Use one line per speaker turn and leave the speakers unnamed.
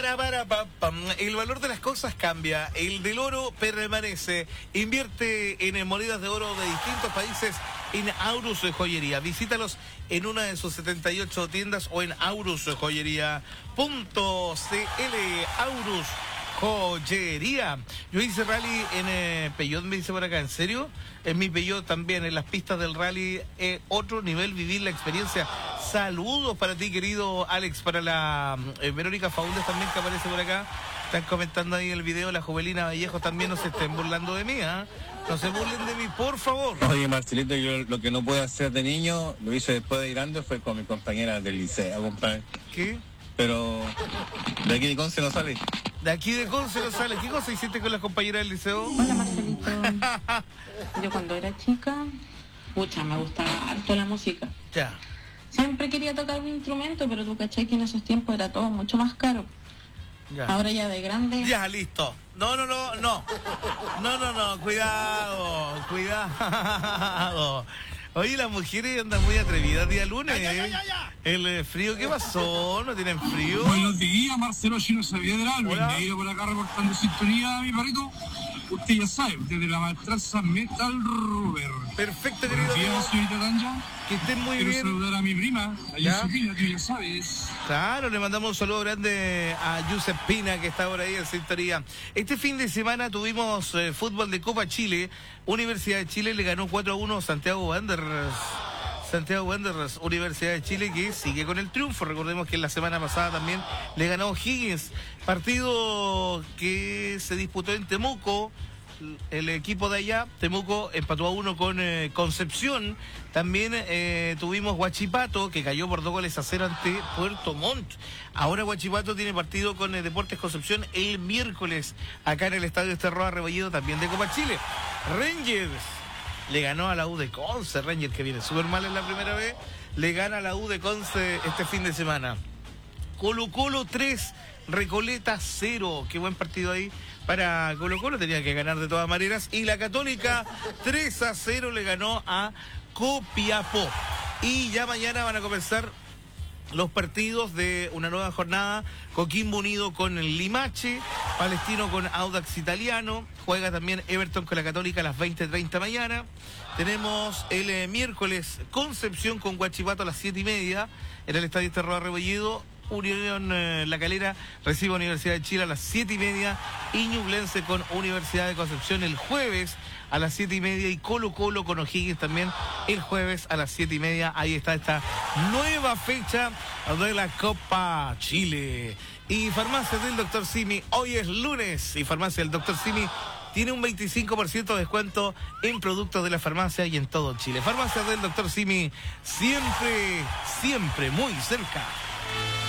Pam. El valor de las cosas cambia, el del oro permanece. Invierte en monedas de oro de distintos países en Aurus Joyería. Visítalos en una de sus 78 tiendas o en aurusjoyería.cl. Aurus Joyería. Yo hice rally en Peugeot, me dice por acá. ¿En serio? En mi Peugeot también, en las pistas del rally, otro nivel, vivir la experiencia. Saludos para ti, querido Alex, para la Verónica Faúndez también, que aparece por acá. Están comentando ahí el video, la Jovelina Vallejo también. No se estén burlando de mí, ¿eh? No se burlen de mí, por favor.
Oye, Marcelito, yo lo que no pude hacer de niño, lo hice después de grande, fue con mi compañera del liceo, compadre.
¿Qué?
Pero de aquí de Conce no sale.
De aquí de Conce no sale. ¿Qué cosa hiciste con las compañeras del liceo?
Hola, Marcelito. Yo cuando era chica, me gustaba harto la música.
Ya.
Siempre quería tocar un instrumento, pero tú cachai que en esos tiempos era todo mucho más caro.
Ya.
Ahora ya de grande...
Ya, listo. No. Cuidado. Oye, las mujeres andan muy atrevidas día lunes.
Ya.
El frío, ¿qué pasó? ¿No tienen frío?
Buenos días, Marcelo Chino Saavedra, Luis
Hola.
Neiro por acá reportando sintonía, mi perrito. Usted ya sabe, desde la maestranza Metal Rover.
Perfecto, querido
Buenos días,
amigo.
señorita Tanja.
Que estén muy
Quiero
bien.
saludar a mi prima, a
¿Ya?
Josefina, tú ya sabes.
Claro, le mandamos un saludo grande a Yusef Pina, que está por ahí en sintonía. Este fin de semana tuvimos fútbol de Copa Chile. Universidad de Chile le ganó 4-1 Santiago Wanderers. Universidad de Chile, que sigue con el triunfo. Recordemos que la semana pasada también le ganó Higgins. Partido que se disputó en Temuco. El equipo de allá, Temuco, empató a 1 con Concepción. También tuvimos Huachipato, que cayó por 2-0 ante Puerto Montt. Ahora Huachipato tiene partido con Deportes Concepción el miércoles, acá en el Estadio Esterroa Rebolledo, también de Copa Chile. Rangers le ganó a la U de Conce. Rangers, que viene súper mal en la primera vez, le gana a la U de Conce este fin de semana. Colo-Colo 3, Recoleta 0. Qué buen partido ahí para Colo-Colo, tenía que ganar de todas maneras. Y la Católica 3-0 le ganó a Copiapó. Y ya mañana van a comenzar los partidos de una nueva jornada. Coquimbo Unido con el Limache, Palestino con Audax Italiano. Juega también Everton con la Católica a las 20:30 mañana. Tenemos el miércoles Concepción con Huachipato a las 7:30 en el Estadio Esterroa Rebolledo. Unión La Calera recibe a Universidad de Chile a las 7:30 y Ñublense con Universidad de Concepción el jueves a las 7:30 y Colo-Colo con O'Higgins también el jueves a las 7:30. Ahí está esta nueva fecha de la Copa Chile. Y Farmacia del Dr. Simi, hoy es lunes y Farmacia del Dr. Simi tiene un 25% de descuento en productos de la farmacia y en todo Chile. Farmacia del Dr. Simi, siempre muy cerca.